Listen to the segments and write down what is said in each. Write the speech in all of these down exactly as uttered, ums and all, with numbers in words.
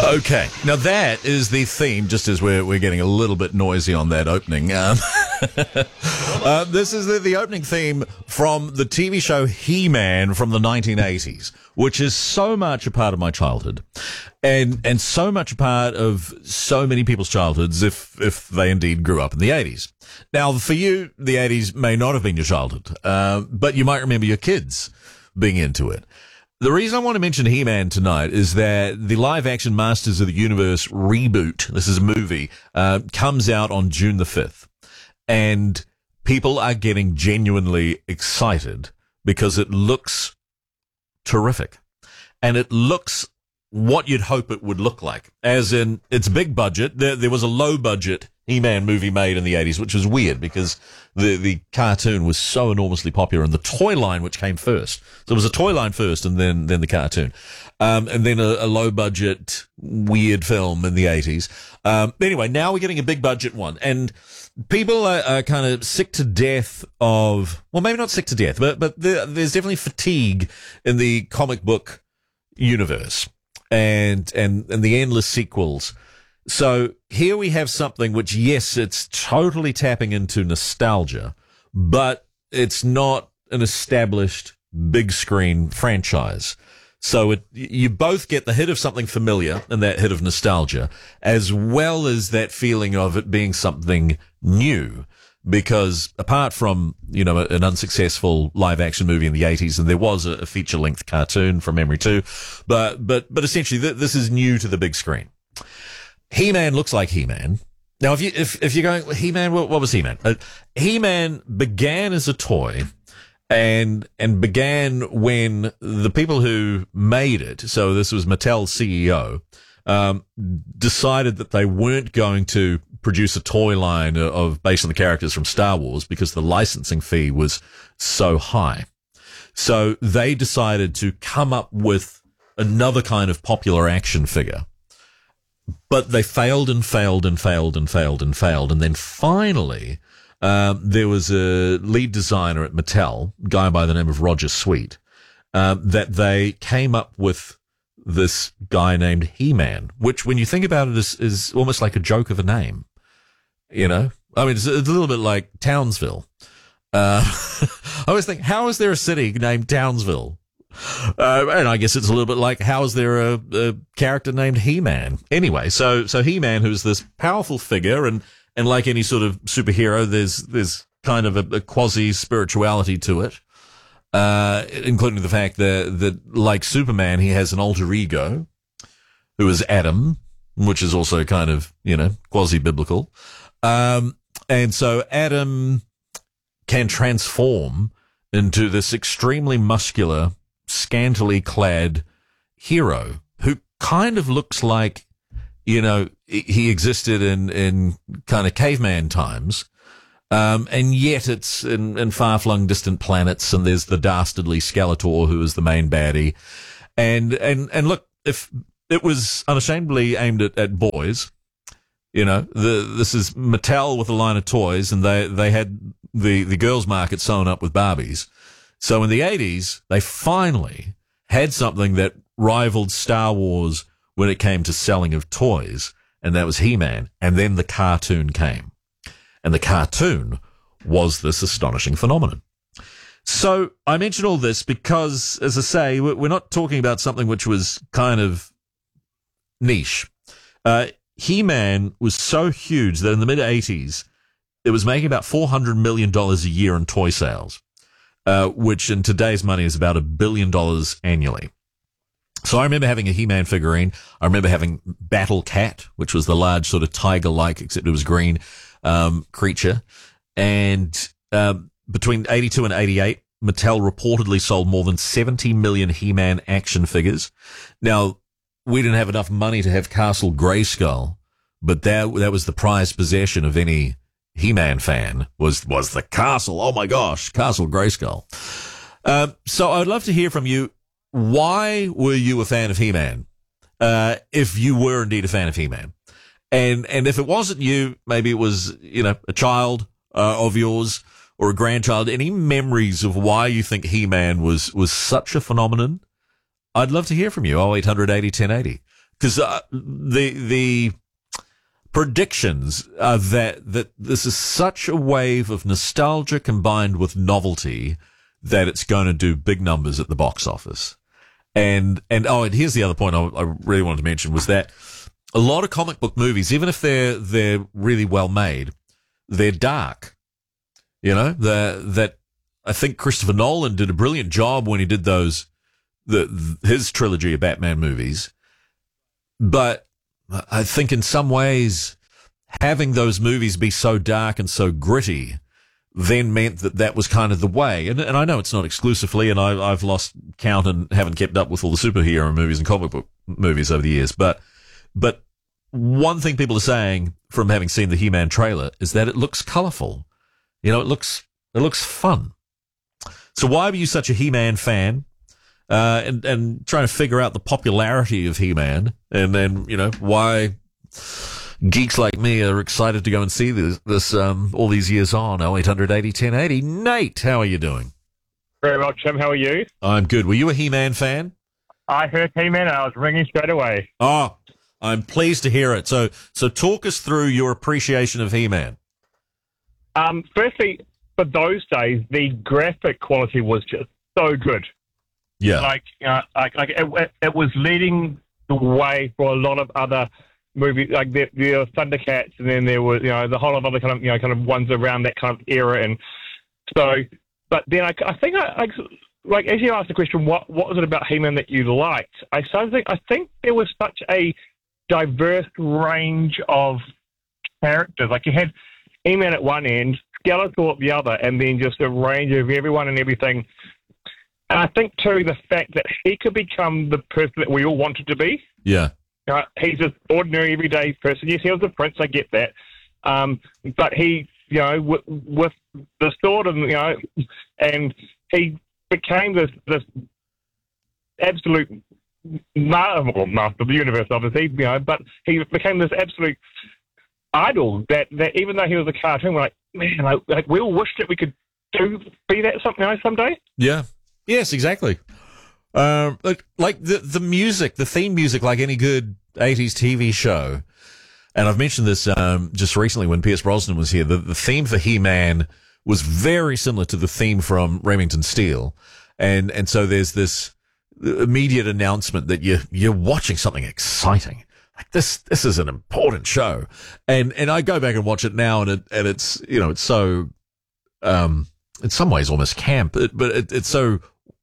Okay, now that is the theme, just as we're we're getting a little bit noisy on that opening. Um, uh, this is the, the opening theme from the T V show He-Man from the nineteen eighties, which is so much a part of my childhood, and and so much a part of so many people's childhoods if if they indeed grew up in the eighties. Now, for you, the eighties may not have been your childhood, uh, but you might remember your kids being into it. The reason I want to mention He-Man tonight is that the live-action Masters of the Universe reboot, this is a movie, uh, comes out on June the fifth. And people are getting genuinely excited because it looks terrific. And it looks what you'd hope it would look like. As in, it's big budget. There, there was a low-budget He-Man movie made in the eighties, which was weird because the, the cartoon was so enormously popular, and the toy line, which came first. So it was a toy line first and then, then the cartoon. Um, and then a, a low-budget, weird film in the eighties. Um, anyway, now we're getting a big-budget one. And people are, are kind of sick to death of, well, maybe not sick to death, but, but there, there's definitely fatigue in the comic book universe and, and, and the endless sequels. So here we have something which, yes, it's totally tapping into nostalgia, but it's not an established big screen franchise. So it, you both get the hit of something familiar and that hit of nostalgia, as well as that feeling of it being something new. Because apart from, you know, an unsuccessful live action movie in the eighties, and there was a feature length cartoon from memory too, but, but, but essentially th- this is new to the big screen. He-Man looks like He-Man. Now, if you, if, if you're going, He-Man, what, what was He-Man? Uh, He-Man began as a toy and, and began when the people who made it, so this was Mattel's C E O, um, decided that they weren't going to produce a toy line of, based on the characters from Star Wars because the licensing fee was so high. So they decided to come up with another kind of popular action figure. But they failed and failed and failed and failed and failed. And then finally, um, there was a lead designer at Mattel, a guy by the name of Roger Sweet, um, that they came up with this guy named He-Man, which when you think about it is, is almost like a joke of a name. You know? I mean, it's, it's a little bit like Townsville. Uh, I always think, how is there a city named Townsville? Uh, and I guess it's a little bit like, how is there a, a character named He-Man? Anyway, so, so He-Man, who's this powerful figure, and, and like any sort of superhero, there's, there's kind of a, a quasi-spirituality to it, uh, including the fact that, that like Superman, he has an alter ego, who is Adam, which is also kind of, you know, quasi-biblical. Um, and so Adam can transform into this extremely muscular, scantily clad hero who kind of looks like, you know, he existed in, in kind of caveman times. Um, and yet it's in, in far-flung distant planets, and there's the dastardly Skeletor who is the main baddie. And, and, and look, if it was unashamedly aimed at, at boys, you know, the, this is Mattel with a line of toys, and they, they had the, the girls' market sewn up with Barbies. So in the eighties, they finally had something that rivaled Star Wars when it came to selling of toys, and that was He-Man. And then the cartoon came. And the cartoon was this astonishing phenomenon. So I mention all this because, as I say, we're not talking about something which was kind of niche. Uh, He-Man was so huge that in the mid-eighties, it was making about four hundred million dollars a year in toy sales. Uh, which in today's money is about a billion dollars annually. So I remember having a He-Man figurine. I remember having Battle Cat, which was the large sort of tiger-like, except it was green, um, creature. And, um, between eighty-two and eighty-eight, Mattel reportedly sold more than seventy million He-Man action figures. Now, we didn't have enough money to have Castle Grayskull, but that, that was the prized possession of any He-Man fan was, was the castle. Oh my gosh, Castle Grayskull. Uh, so I'd love to hear from you. Why were you a fan of He-Man? Uh, if you were indeed a fan of He-Man. And, and if it wasn't you, maybe it was, you know, a child, uh, of yours or a grandchild, any memories of why you think He-Man was, was such a phenomenon? I'd love to hear from you. oh eight hundred eighty ten eighty. because uh, the the predictions are that that this is such a wave of nostalgia combined with novelty that it's going to do big numbers at the box office. And and oh, and here's the other point I, I really wanted to mention was that a lot of comic book movies, even if they're they're really well made, they're dark. You know, the, that I think Christopher Nolan did a brilliant job when he did those the his trilogy of Batman movies. But I think in some ways, having those movies be so dark and so gritty then meant that that was kind of the way. And, and I know it's not exclusively, and I, I've lost count and haven't kept up with all the superhero movies and comic book movies over the years. But, but one thing people are saying from having seen the He-Man trailer is that it looks colorful. You know, it looks, it looks fun. So why were you such a He-Man fan? Uh, and, and trying to figure out the popularity of He-Man, and then, you know, why geeks like me are excited to go and see this, this um, all these years on. oh eight hundred eighty ten eighty. Nate, how are you doing? Very well, Tim. How are you? I'm good. Were you a He-Man fan? I heard He-Man and I was ringing straight away. Oh, I'm pleased to hear it. So, so talk us through your appreciation of He-Man. Um, firstly, for those days, the graphic quality was just so good. Yeah. Like, uh, like, like it, it was leading the way for a lot of other movies. Like there, there were Thundercats, and then there was, you know, the whole of other kind of, you know, kind of ones around that kind of era. And so, but then I, I think I, I like as you asked the question, what what was it about He-Man that you liked? I started to think, I think there was such a diverse range of characters. Like you had He-Man at one end, Skeletor at the other, and then just a range of everyone and everything. And I think, too, the fact that he could become the person that we all wanted to be. Yeah. Uh, he's an ordinary, everyday person. Yes, he was a prince, I get that. Um, but he, you know, with, with the sword, and, you know, and he became this, this absolute ma- well, master of the universe, obviously, you know, but he became this absolute idol that, that even though he was a cartoon, we're like, man, like, like we all wished that we could do be that something, you know, someday. Yeah. Yes, exactly. Um, like, like the the music, the theme music, like any good eighties T V show. And I've mentioned this um, just recently when Pierce Brosnan was here. The, the theme for He-Man was very similar to the theme from Remington Steele, and and so there's this immediate announcement that you you're watching something exciting. Like this, this is an important show, and and I go back and watch it now, and it and it's you know it's so, um, in some ways almost camp, but but it, it's so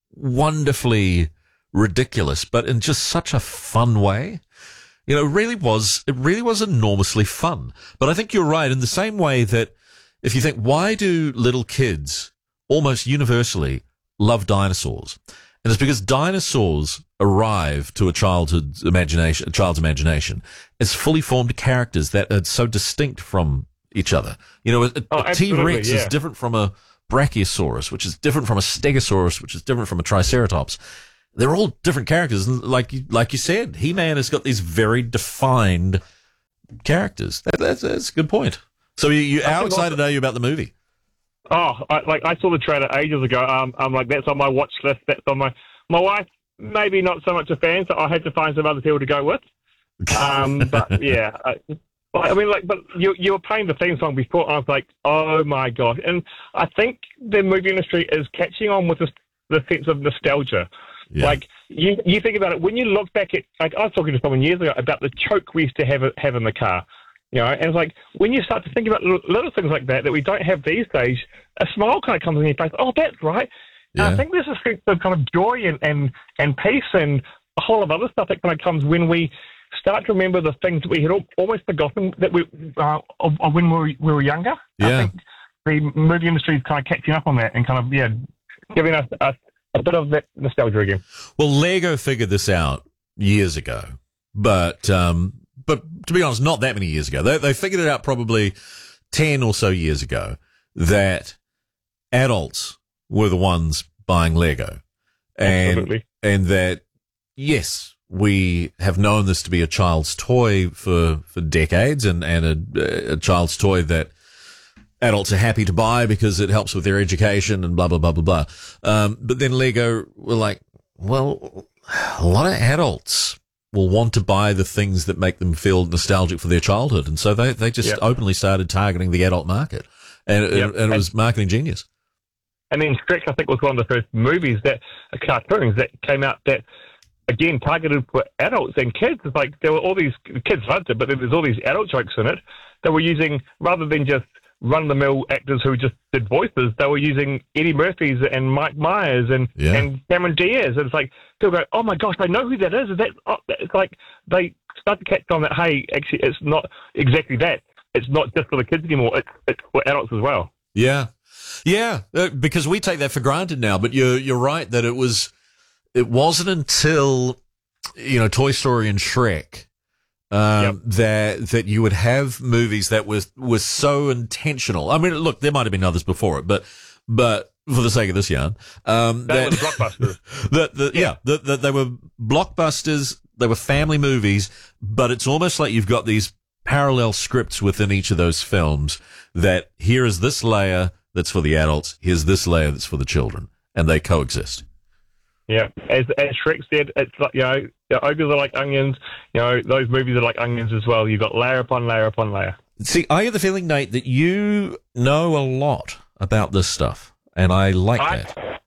wonderfully ridiculous, but in just such a fun way. You know, it really was, it really was enormously fun. But I think you're right in the same way that if you think, why do little kids almost universally love dinosaurs? And it's because dinosaurs arrive to a childhood's imagination, a child's imagination, as fully formed characters that are so distinct from each other. You know, a, oh, a T-Rex yeah. is different from a Brachiosaurus, which is different from a Stegosaurus, which is different from a Triceratops. They're all different characters. And like, you- like you said, He-Man has got these very defined characters. That, that's, that's a good point. So you, you, how excited are you about the movie? Oh, I, like I saw the trailer ages ago. Um, I'm like, that's on my watch list. That's on my, my wife, maybe not so much a fan, so I had to find some other people to go with. Um, but yeah, I, I mean, like, but you you were playing the theme song before, and I was like, oh my gosh. And I think the movie industry is catching on with this, the sense of nostalgia. Yeah. Like, you you think about it, when you look back at, like, I was talking to someone years ago about the choke we used to have have in the car, you know, and it's like, when you start to think about little, little things like that that we don't have these days, a smile kind of comes on your face. Oh, that's right. Yeah. And I think there's a sense of kind of joy and, and, and peace and a whole lot of other stuff that kind of comes when we start to remember the things that we had al- almost forgotten that we uh, of, of when we were, we were younger. Yeah. I think the movie industry is kind of catching up on that and kind of, yeah, giving us a, a bit of that nostalgia again. Well, Lego figured this out years ago, but um, but to be honest, not that many years ago. They they figured it out probably ten or so years ago that adults were the ones buying Lego, and Absolutely. and that yes, we have known this to be a child's toy for for decades, and and a, a child's toy that adults are happy to buy because it helps with their education and blah, blah, blah, blah, blah. Um, but then Lego were like, well, a lot of adults will want to buy the things that make them feel nostalgic for their childhood. And so they, they just Yep. openly started targeting the adult market. And, it- Yep. and it was marketing genius. And then Shrek, I think, was one of the first movies that, uh, cartoons that came out that, again, targeted for adults and kids. It's like there were all these kids loved it, but then there's all these adult jokes in it that were using, rather than just run-of-the-mill actors who just did voices, they were using Eddie Murphy's and Mike Myers and, Yeah. and Cameron Diaz. And it's like, people go, oh my gosh, I know who that is. Is that, oh, it's like they start to catch on that, hey, actually, it's not exactly that. It's not just for the kids anymore. It's, it's for adults as well. Yeah. Yeah. Uh, because we take that for granted now, but you're, you're right that it was, it wasn't until, you know, Toy Story and Shrek, um, Yep. that, that you would have movies that was, was so intentional. I mean, look, there might have been others before it, but, but for the sake of this yarn, um, That, that, was blockbusters. that, that yeah, that, that they were blockbusters, they were family movies, but it's almost like you've got these parallel scripts within each of those films that here is this layer that's for the adults, here's this layer that's for the children, and they coexist. Yeah, as as Shrek said, it's like, you know, the ogres are like onions. You know, those movies are like onions as well. You've got layer upon layer upon layer. See, I get the feeling, Nate, that you know a lot about this stuff, and I like I-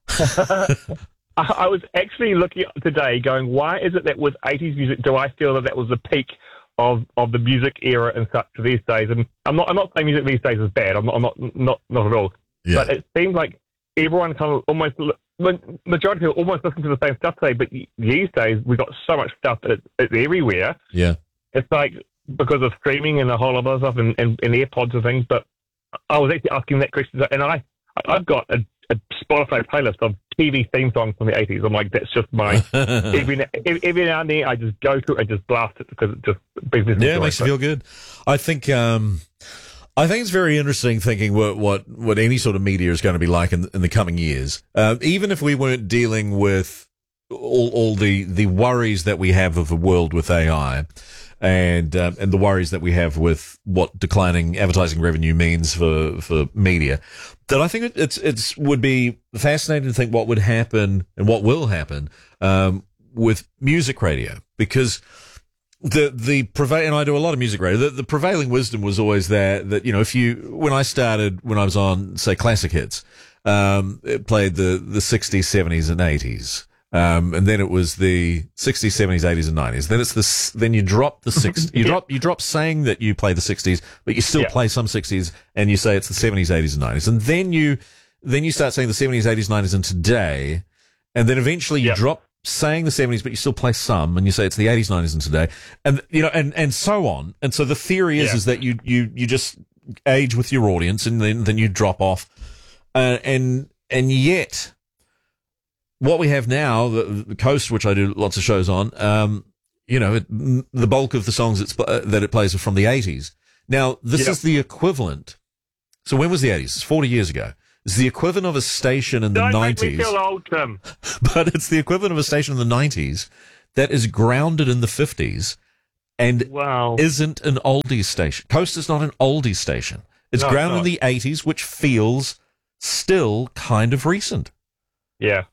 that. I, I was actually looking up today, going, why is it that with eighties music do I feel that that was the peak of, of the music era and such these days? And I'm not I'm not saying music these days is bad. I'm not I'm not not, not at all. Yeah. But it seems like everyone kind of almost, majority of people almost listen to the same stuff today, but these days we've got so much stuff that it's, it's everywhere. Yeah. It's like because of streaming and a whole lot of other stuff and, and, and AirPods and things. But I was actually asking that question, and I, I've got a, a Spotify playlist of T V theme songs from the eighties. I'm like, that's just my, every, now- every now and then I just go to it and just blast it because it just brings me Yeah, it joy. makes you feel good. I think, um, I think it's very interesting thinking what, what, what any sort of media is going to be like in, in the coming years. Um, even if we weren't dealing with all, all the, the worries that we have of a world with A I and, um, and the worries that we have with what declining advertising revenue means for, for media, that I think it, it's, it's would be fascinating to think what would happen and what will happen, um, with music radio, because The, the prevail, and I do a lot of music radio, the, the prevailing wisdom was always that, that, you know, if you, when I started, when I was on, say, classic hits, um, it played the, the sixties, seventies, and eighties. Um, and then it was the sixties, seventies, eighties, and nineties. Then it's the, s- then you drop the six, you Yeah. drop, you drop saying that you play the sixties, but you still Yeah. play some sixties, and you say it's the seventies, eighties, and nineties. And then you, then you start saying the seventies, eighties, nineties, and today, and then eventually you Yeah. drop saying the seventies, but you still play some, and you say it's the eighties, nineties, and today, and you know, and and so on. And so the theory is Yeah. is that you you you just age with your audience, and then then you drop off, uh, and and yet what we have now, the, the Coast, which I do lots of shows on, um, you know, it, the bulk of the songs it's, uh, that it plays are from the eighties. Now this Yeah. is the equivalent. So when was the eighties? It's forty years ago. It's the equivalent of a station in the Don't nineties. make me feel old, Tim. But it's the equivalent of a station in the nineties that is grounded in the fifties and Wow. isn't an oldies station. Coast is not an oldies station. It's No, it's grounded in not. the eighties, which feels still kind of recent. Yeah.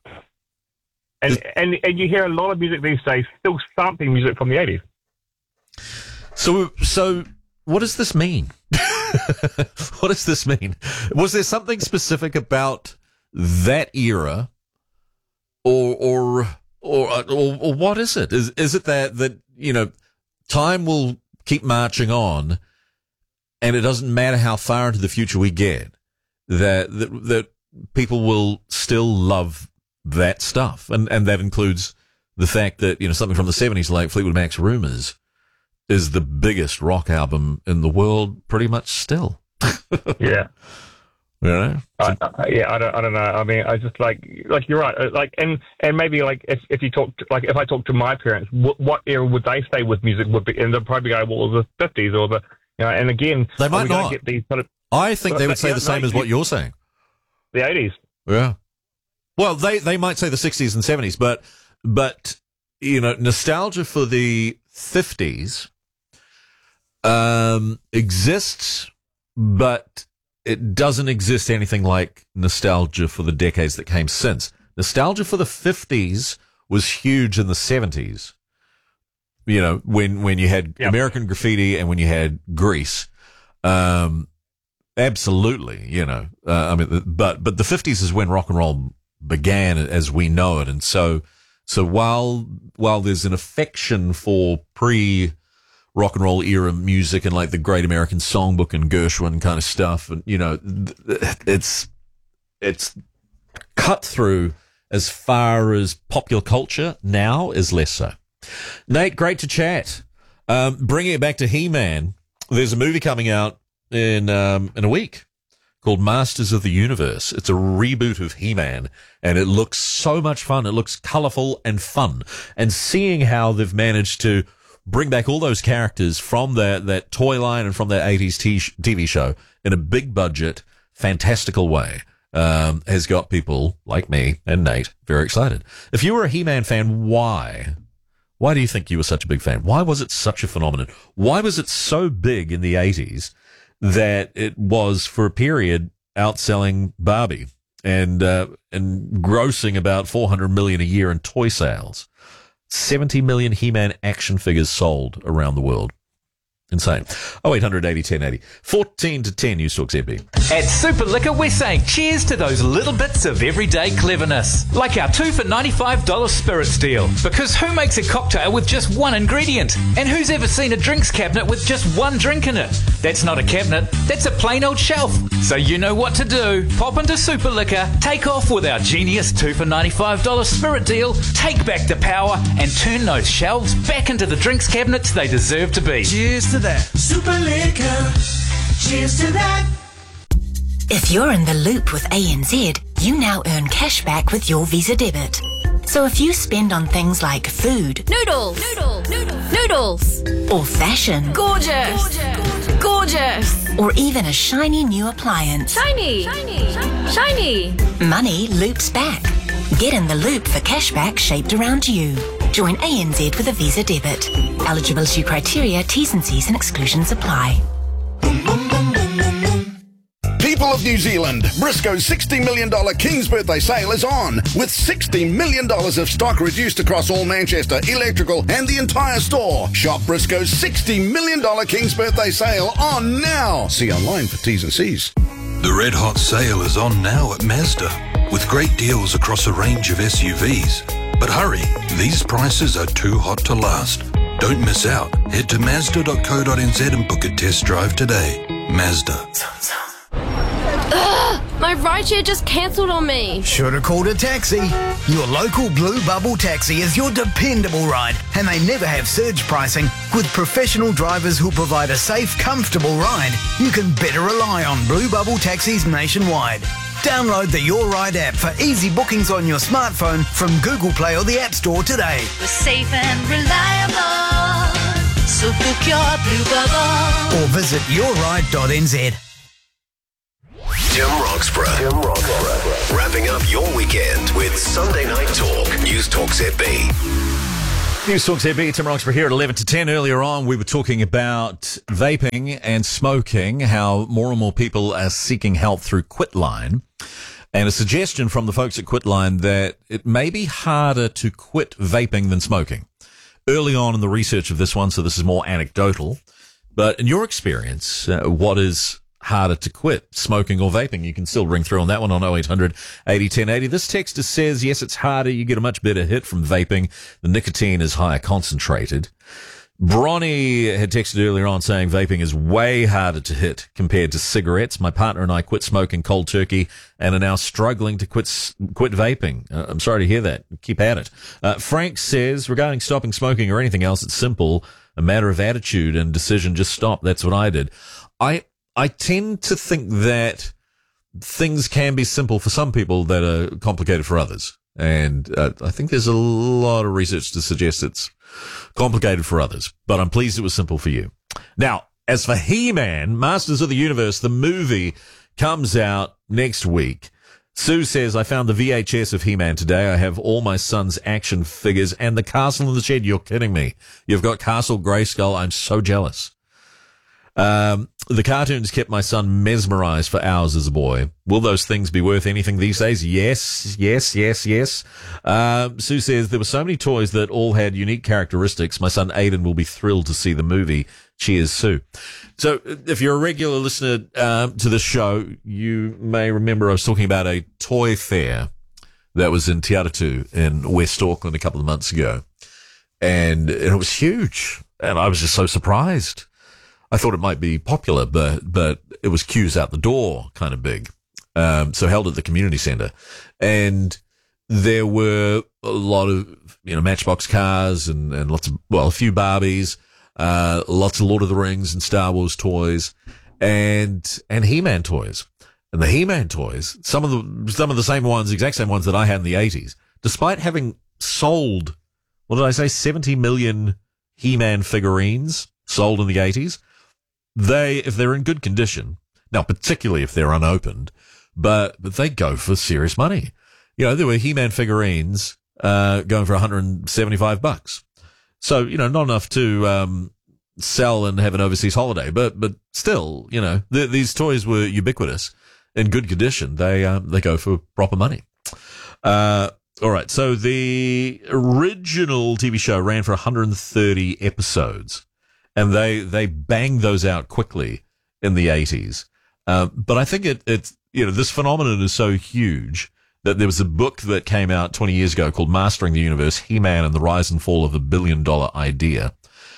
And, and and you hear a lot of music these days still sampling music from the eighties. So, so what does this mean? What does this mean? Was there something specific about that era, or or or or, or what is it? Is is it that that you know time will keep marching on, and it doesn't matter how far into the future we get, that that, that people will still love that stuff, and and that includes the fact that you know something from the seventies like Fleetwood Mac's Rumours is the biggest rock album in the world, pretty much still. Yeah. You know? I, I, yeah, I don't, I don't know. I mean, I just like, like you're right. uh, Like, and and maybe like if, if you talk, to, like if I talk to my parents, what, what era would they say with music would be? And they'll probably go, well, the fifties or the, you know. And again, They are might we gonna not. get these sort of I think they would But, say yeah, the same no, as what you- you're saying. the eighties. Yeah. Well, they, they might say the sixties and seventies, but, but, you know, nostalgia for the fifties, um, exists, but it doesn't exist anything like nostalgia for the decades that came since. Nostalgia for the fifties was huge in the seventies. you know, when, when you had Yep. American Graffiti and when you had Grease. Um, absolutely, you know, uh, I mean, but, but the fifties is when rock and roll began as we know it. And so, so while, while there's an affection for pre rock and roll era music and like the Great American Songbook and Gershwin kind of stuff, and, you know, it's, it's cut through as far as popular culture now is less so. Nate, great to chat. Um, bringing it back to He-Man, there's a movie coming out in um, in a week called Masters of the Universe. It's a reboot of He-Man, and it looks so much fun. It looks colourful and fun. And seeing how they've managed to bring back all those characters from that, that toy line and from that eighties T V show in a big budget, fantastical way, um, has got people like me and Nate very excited. If you were a He-Man fan, why? Why do you think you were such a big fan? Why was it such a phenomenon? Why was it so big in the eighties that it was, for a period, outselling Barbie and uh, and grossing about four hundred million dollars a year in toy sales? seventy million He-Man action figures sold around the world. Insane. oh eight hundred eighty ten eighty. fourteen to ten, News Talk Z B. At Super Liquor, we're saying cheers to those little bits of everyday cleverness. Like our two for ninety-five dollars spirits deal. Because who makes a cocktail with just one ingredient? And who's ever seen a drinks cabinet with just one drink in it? That's not a cabinet, that's a plain old shelf. So you know what to do. Pop into Super Liquor, take off with our genius two for ninety-five dollars spirit deal, take back the power, and turn those shelves back into the drinks cabinets they deserve to be. Cheers to that. Super Liquor. Cheers to that. If you're in the loop with A N Z, you now earn cash back with your Visa debit. So if you spend on things like food, Noodles. Noodles. Noodles. Noodles. or fashion, Gorgeous. Gorgeous. Gorgeous. or even a shiny new appliance, Shiny. Shiny. Shiny. money loops back. Get in the loop for cashback shaped around you. Join A N Z with a Visa debit. Eligibility criteria, T's and C's and exclusions apply. People of New Zealand, Briscoe's sixty million dollars King's Birthday Sale is on, with sixty million dollars of stock reduced across all Manchester, Electrical and the entire store. Shop Briscoe's sixty million dollars King's Birthday Sale on now. See online for T's and C's. The Red Hot Sale is on now at Mazda, with great deals across a range of S U Vs. But hurry, these prices are too hot to last. Don't miss out. Head to Mazda dot co dot n z and book a test drive today. Mazda. Ugh, my rideshare just cancelled on me. Should have called a taxi. Your local Blue Bubble taxi is your dependable ride, and they never have surge pricing. With professional drivers who provide a safe, comfortable ride, you can better rely on Blue Bubble taxis nationwide. Download the Your Ride app for easy bookings on your smartphone from Google Play or the App Store today. We're safe and reliable, so book your Blue Bubble. Or visit your ride dot n z. Tim Roxburgh. Tim Roxburgh. Wrapping up your weekend with Sunday Night Talk. News Talk Z B. News Talk Z B, Tim Roxburgh here at eleven to ten. Earlier on, we were talking about vaping and smoking, how more and more people are seeking help through Quitline. And a suggestion from the folks at Quitline that it may be harder to quit vaping than smoking. Early on in the research of this one, so this is more anecdotal, but in your experience, uh, what is harder to quit, smoking or vaping? You can still ring through on that one on oh eight hundred eighty ten eighty. This texter says, yes, it's harder. You get a much better hit from vaping. The nicotine is higher concentrated. Bronny had texted earlier on saying vaping is way harder to hit compared to cigarettes. My partner and I quit smoking cold turkey and are now struggling to quit quit vaping. Uh, I'm sorry to hear that. Keep at it. Uh, Frank says, regarding stopping smoking or anything else, it's simple. A matter of attitude and decision. Just stop. That's what I did. I I tend to think that things can be simple for some people that are complicated for others. And uh, I think there's a lot of research to suggest it's complicated for others. But I'm pleased it was simple for you. Now, as for He-Man, Masters of the Universe, the movie comes out next week. Sue says, I found the V H S of He-Man today. I have all my son's action figures and the castle in the shed. You're kidding me. You've got Castle Grayskull. I'm so jealous. Um, the cartoons kept my son mesmerized for hours as a boy. Will those things be worth anything these days? Yes, yes, yes, yes. Uh, Sue says there were so many toys that all had unique characteristics. My son Aiden will be thrilled to see the movie. Cheers, Sue. So if you're a regular listener um, to this show, you may remember I was talking about a toy fair that was in Te Aratu in West Auckland a couple of months ago. And it was huge. And I was just so surprised. I thought it might be popular, but but it was queues out the door kind of big. Um, so held at the community centre. And there were a lot of, you know, Matchbox cars and, and lots of, well, a few Barbies, uh, lots of Lord of the Rings and Star Wars toys and, and He-Man toys. And the He-Man toys, some of the, some of the same ones, exact same ones that I had in the eighties, despite having sold, what did I say, seventy million He-Man figurines sold in the eighties. They, if they're in good condition, now particularly if they're unopened, but, but they go for serious money. You know, there were He-Man figurines, uh, going for one hundred seventy-five bucks. So, you know, not enough to, um, sell and have an overseas holiday, but, but still, you know, th- these toys were ubiquitous in good condition. They, um, they go for proper money. Uh, all right. So the original T V show ran for one hundred thirty episodes. And they, they banged those out quickly in the eighties. Uh, but I think it, it's, you know, this phenomenon is so huge that there was a book that came out twenty years ago called Mastering the Universe, He-Man and the Rise and Fall of the Billion Dollar Idea.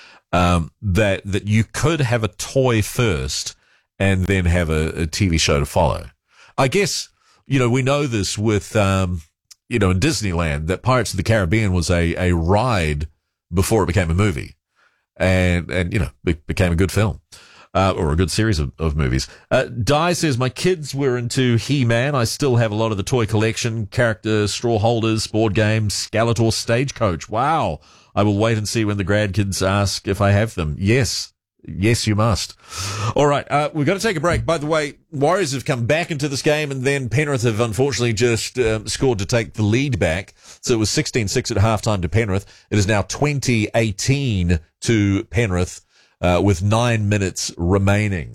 Um, that, that you could have a toy first and then have a, a T V show to follow. I guess, you know, we know this with, um, you know, in Disneyland that Pirates of the Caribbean was a, a ride before it became a movie. And, and, you know, it became a good film, uh, or a good series of, of movies. Uh, Di says, my kids were into He-Man. I still have a lot of the toy collection, character, straw holders, board games, Skeletor, Stagecoach. Wow. I will wait and see when the grandkids ask if I have them. Yes. Yes, you must. All right. Uh, we've got to take a break. By the way, Warriors have come back into this game and then Penrith have unfortunately just um, scored to take the lead back. So it was sixteen six at halftime to Penrith. It is now twenty eighteen to Penrith, uh, with nine minutes remaining.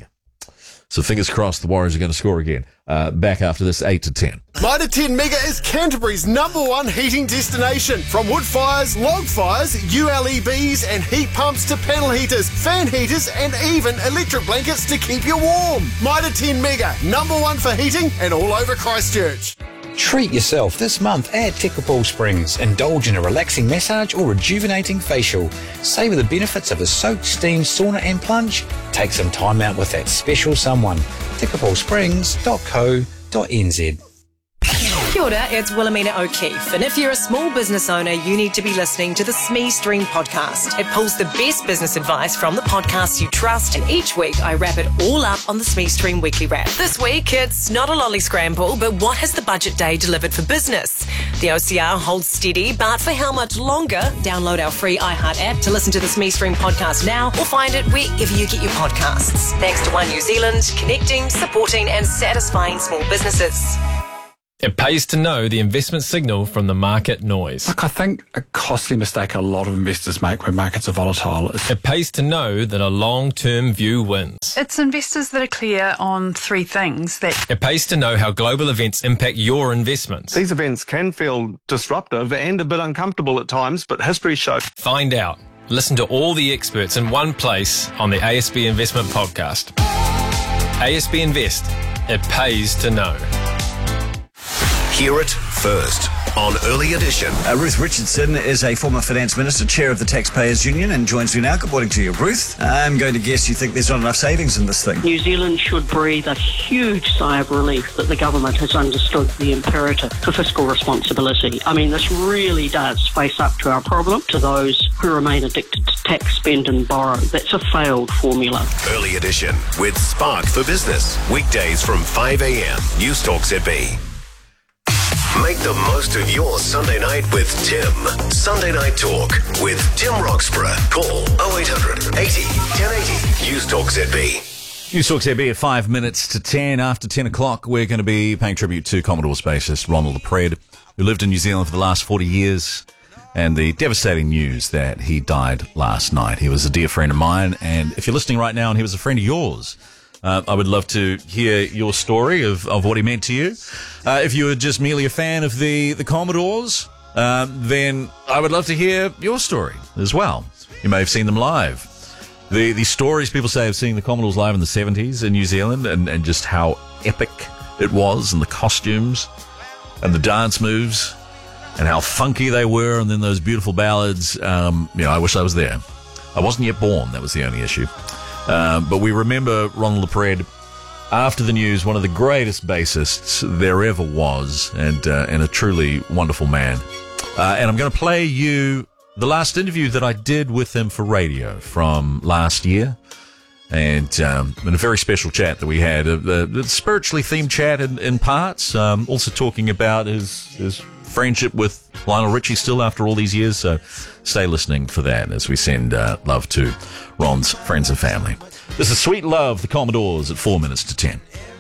So fingers crossed the Warriors are going to score again. Uh, back after this, eight to ten. Mitre ten Mega is Canterbury's number one heating destination. From wood fires, log fires, U L E Bs and heat pumps to panel heaters, fan heaters and even electric blankets to keep you warm. Mitre ten Mega, number one for heating and all over Christchurch. Treat yourself this month at Tekapau Springs. Indulge in a relaxing massage or rejuvenating facial. Savour the benefits of a soak, steam, sauna and plunge. Take some time out with that special someone. tekapau springs dot co dot n z. Kia ora, it's Wilhelmina O'Keefe, and if you're a small business owner, you need to be listening to the SME Stream podcast. It pulls the best business advice from the podcasts you trust, and each week I wrap it all up on the SME Stream weekly wrap. This week, it's not a lolly scramble, but what has the budget day delivered for business? The O C R holds steady, but for how much longer? Download our free iHeart app to listen to the SME Stream podcast now, or find it wherever you get your podcasts. Thanks to One New Zealand, connecting, supporting and satisfying small businesses. It pays to know the investment signal from the market noise. Look, I think a costly mistake a lot of investors make when markets are volatile is... It pays to know that a long-term view wins. It's investors that are clear on three things that... It pays to know how global events impact your investments. These events can feel disruptive and a bit uncomfortable at times, but history shows... Find out. Listen to all the experts in one place on the A S B Investment Podcast. A S B Invest. It pays to know. Hear it first on Early Edition. Uh, Ruth Richardson is a former finance minister, chair of the Taxpayers Union, and joins me now. Good morning to you, Ruth. I'm going to guess you think there's not enough savings in this thing. New Zealand should breathe a huge sigh of relief that the government has understood the imperative for fiscal responsibility. I mean, this really does face up to our problem, to those who remain addicted to tax, spend and borrow. That's a failed formula. Early Edition with Spark for Business. Weekdays from five a.m. News Talk Z B. Make the most of your Sunday night with Tim. Sunday Night Talk with Tim Roxburgh. Call oh eight hundred eighty ten eighty. News Talk Z B. News Talk Z B at five minutes to ten. After ten o'clock, we're going to be paying tribute to Commodore Spacist Ronald Pred, who lived in New Zealand for the last forty years and the devastating news that he died last night. He was a dear friend of mine, and if you're listening right now and he was a friend of yours, uh, I would love to hear your story of, of what he meant to you. Uh, if you were just merely a fan of the, the Commodores, uh, then I would love to hear your story as well. You may have seen them live. The the stories people say of seeing the Commodores live in the seventies in New Zealand, and, and just how epic it was, and the costumes and the dance moves and how funky they were, and then those beautiful ballads. Um, you know, I wish I was there. I wasn't yet born. That was the only issue. Um, but we remember Ronald LePred, after the news, one of the greatest bassists there ever was, and uh, and a truly wonderful man. Uh, and I'm going to play you the last interview that I did with him for radio from last year, and, um, and a very special chat that we had, a, a spiritually themed chat in, in parts, um, also talking about his, his friendship with Lionel Richie still after all these years, so stay listening for that as we send uh, love to Ron's friends and family. This is Sweet Love, the Commodores at four minutes to ten.